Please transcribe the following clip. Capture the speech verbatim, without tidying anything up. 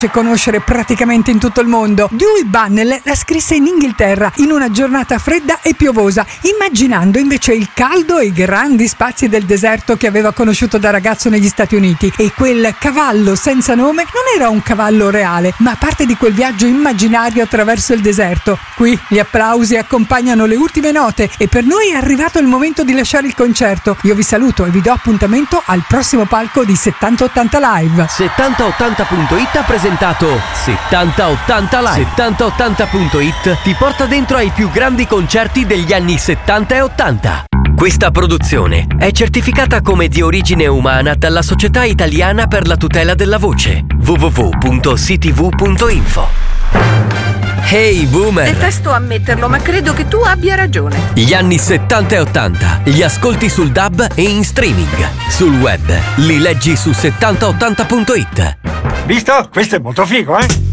conoscere praticamente in tutto il mondo. Dewey Bunnell la scrisse in Inghilterra in una giornata fredda e piovosa, immaginando invece il caldo e i grandi spazi del deserto che aveva conosciuto da ragazzo negli Stati Uniti. E quel cavallo senza nome non era un cavallo reale, ma parte di quel viaggio immaginario attraverso il deserto. Qui gli applausi accompagnano le ultime note e per noi è arrivato il momento di lasciare il concerto. Io vi saluto e vi do appuntamento al prossimo palco di settanta ottanta Live. settanta ottanta punto it ha presentato settanta ottanta Live. settanta ottanta punto it ti porta dentro ai più grandi concerti degli anni settanta e ottanta. Questa produzione è certificata come di origine umana dalla Società Italiana per la tutela della voce. w w w punto c t v punto info. Hey Boomer! Detesto ammetterlo, ma credo che tu abbia ragione. Gli anni settanta e ottanta li ascolti sul D A B e in streaming. Sul web li leggi su settanta ottanta punto it. Visto? Questo è molto figo, eh?